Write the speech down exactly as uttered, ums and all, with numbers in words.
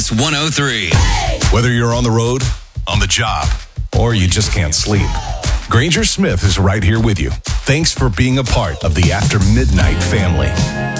Kiss one oh three. Whether you're on the road, on the job, or you just can't sleep, Granger Smith is right here with you. Thanks for being a part of the After Midnight family.